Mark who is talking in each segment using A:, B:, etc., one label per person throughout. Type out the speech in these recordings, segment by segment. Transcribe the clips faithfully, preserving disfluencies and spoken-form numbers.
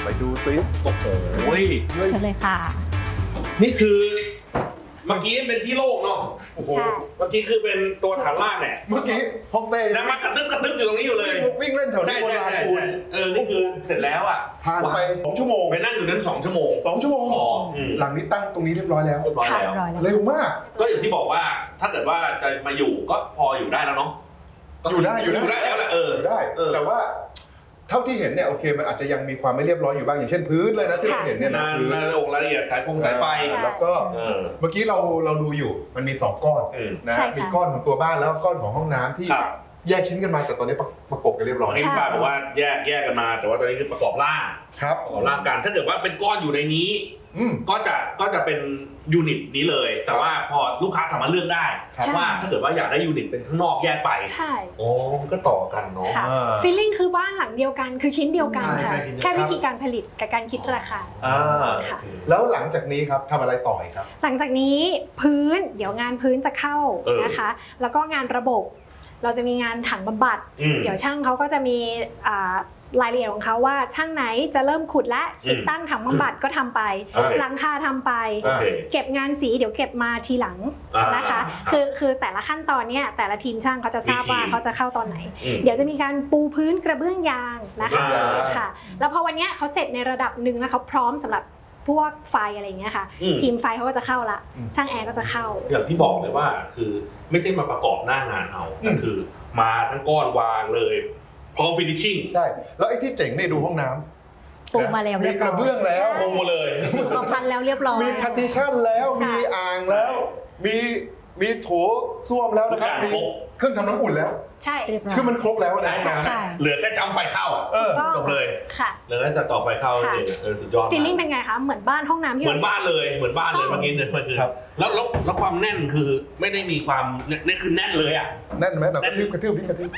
A: ไปดูซิโอ้โห
B: เชิญเลยค่ะ
C: นี่คือเมื่อกี้เป็นที่โล่งเนาะโอ้โหเมื่อกี้คือเป็นตัวฐานล่างเนี่ย
A: เมื่อกี้ห้องเต้
C: แล้วมากระตึ๊บกระตึ๊บอยู่ตรงนี้อยู่เลย
A: วิ่งเล่นแถวนี้โบราณคุณ
C: เออนี่คือเสร็จแล้วอ่ะ
A: ผ่านไปสองชั่วโมง
C: ไปนั่งอยู่นั้นสองชั่วโมง
A: สองชั่วโมงหลังนี้ตั้งตรงนี้เรียบร้อยแล้ว
C: เรียบร้อยแล้ว
A: เร็วมาก
C: ก็อย่างที่บอกว่าถ้าเกิดว่าจะมาอยู่ก็พออยู่ได้แล้วเนาะ
A: อยู่ได้
C: อยู่ได้แล้วแหละเออ
A: ได้แต่ว่าเท่าที่เห็นเนี่ยโอเคมันอาจจะยังมีความไม่เรียบร้อยอยู่บ้างอย่างเช่นพื้นเลยนะที่เราเห็นเนี่ยนะ
C: พื้นรายละเอียดสายฟงสายไฟ
A: แล้วก็เมื่อกี้เราเราดูอยู่มันมีสองก้อนนะมีก้อนของตัวบ้านแล้วก้อนของห้องน้ำที่แยกชิ้นกันมาแต่ตอนนี้ประกบกันเรียบร้อย
C: ที่บ้านบอกว่าแยกแยกกันมาแต่ว่าตอนนี้คือประกอบร่าง
A: ครับ
C: ประกอบร่างกันถ้าเกิดว่าเป็นก้อนอยู่ในนี้ก็จะก็จะเป็นยูนิตนี้เลยแต่ว่าพอลูกค้าสามารถเลือกได้ว่าถ้าเกิดว่าอยากได้ยูนิตเป็นข้างนอกแยกไป
B: ใช่
C: โอ้ก็ต่อกันเนาะ
B: ฟีลลิ่งคือบ้านหลังเดียวกันคือชิ้นเดียวกันค่ะแค่วิธีการผลิตกับการคิดราคา
A: แล้วหลังจากนี้ครับทำอะไรต่อครับ
B: หลังจากนี้พื้นเดี๋ยวงานพื้นจะเข้านะคะแล้วก็งานระบบเราจะมีงานถังบำบัดเดี๋ยวช่างเขาก็จะมีรายละเอียดของเขาว่าช่างไหนจะเริ่มขุดและติดตั้งถังบำบัดก็ทำไปหลังคาทำไปเก็บงานสีเดี๋ยวเก็บมาทีหลังนะคะคือคือแต่ละขั้นตอนเนี้ยแต่ละทีมช่างเขาจะทราบว่าเขาจะเข้าตอนไหนเดี๋ยวจะมีการปูพื้นกระเบื้องยางนะคะค่ะแล้วพอวันนี้เขาเสร็จในระดับหนึ่งแล้วเขาพร้อมสำหรับพวกไฟอะไรอย่างเงี้ยค่ะทีมไฟเขาก็จะเข้าละช่างแอร์ก็จะเข้า
C: อย่างที่บอกเลยว่าคือไม่ได้มาประกอบหน้างานเอาก็คือมาทั้งก้อนวางเลยพร้อมฟินิชชิ่ง
A: ใช่แล้วไอ้ที่เจ๋งเนี่ยดูห้องน้
B: ำปูมาแล้ว
A: มีกระเบื้องแล้ว
C: ปูเลย
B: ปูพันแล้วเรียบร้อย
A: มีพาร์ติชันแล้วมีอ่างแล้วมีมีโถส้วมแล้วนะครับมีเครื่องทำน้ำอุ่นแล้ว
B: ใช่
A: คือมันครบแล้วในห้องน้
C: ำเหลือแค่จำไฟเข้าอ่ะจบเลย
B: ค่ะ
C: เหลือแค่จะต่อไฟเข้าเออสุดยอด
B: ฟีลลิ่งเป็นไงคะเหมือนบ้านห้องน้ำที่
C: เหมือนบ้านเลยเหมือนบ้านเลยเมื่อกี้เนี่ยมันคือแล้วแล้วแล้วความแน่นคือไม่ได้มีความนี่คือแน่นเลยอ่ะ
A: แน่นไหมเรากระทืบกระทืบนี่กระทืบ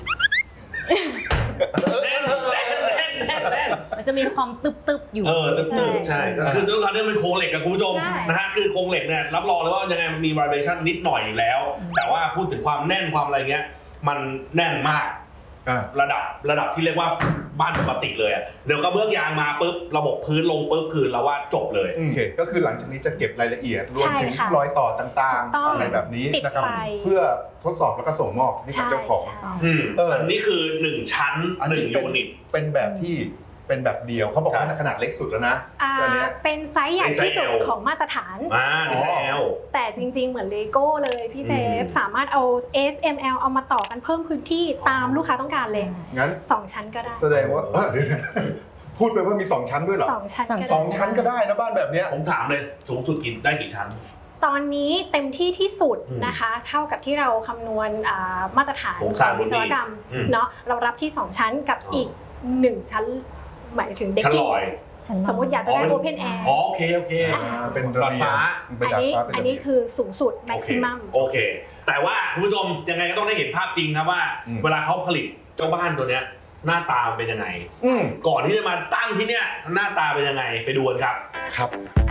B: มันจะมีความตึบๆอยู่
C: เออตึบๆใช่คือด้วยความที่มันโครงเหล็กกับคุณผู้ชมนะฮะคือโครงเหล็กเนี่ยรับรองเลยว่ายังไงมันมี vibration นิดหน่อยแล้ว แต่ว่าพูดถึงความแน่นความอะไรเงี้ยมันแน่นมากระดับระดับที่เรียกว่าบ้านปกติเลยอ่ะเดี๋ยวกระเบื้องยางมาปุ๊บระบบพื้นลงปุ๊บคือเราว่าจบเลย
A: โอเคก็คือหลังจากนี้จะเก็บรายละเอียดรวมถึงรอยต่อต่างๆอะไรแบบนี้นะครับเพื่อทดสอบแล้วก็ส่งมอบให้กับเจ้าของ
C: อันนี้คือหนึ่งชั้นหนึ่งยูนิต
A: เป็นแบบที่เป็นแบบเดียวเขาบอกว่าขนาดเล็กสุดแล้วนะ
B: เป็นไซส์ใหญ่ที่สุดของมาตรฐานแต่จริงๆเหมือนเลโก้เลยพี่เซฟสามารถเอา เอส เอ็ม แอล เอามาต่อกันเพิ่มพื้นที่ตามลูกค้าต้องการเลย
A: งั้น
B: สองชั้นก็ได้
A: แสดงว่าเดี๋ยวพูดไปว่ามีสองชั้นด้วยเหรอ
B: สองชั้น
A: สองชั้นก็ได้นะบ้านแบบนี้
C: ผมถามเลยสูงสุดกี่ได้กี่ชั้น
B: ตอนนี้เต็มที่ที่สุดนะคะเท่ากับที่เราคำนวณมาตรฐานของวิศวกรรมเนาะเรารับที่สองชั้นกับอีกหนึ่งชั้นหมายถึงเด็ก
C: ชั้นลอย
B: สมมติอยากจะได้ Open Air
C: อ๋อโอเคโอเค
A: เป็น
C: ดาดฟ้า
B: อันนี้อันนี้คือสูงสุด maximum
C: โอเคแต่ว่าคุณผู้ชมยังไงก็ต้องได้เห็นภาพจริงครับว่าเวลาเขาผลิตเจ้าบ้านตัวเนี้ยหน้าตาเป็นยังไงก่อนที่จะมาตั้งที่เนี้ยหน้าตาเป็นยังไงไปดูกันครับ
A: ครับ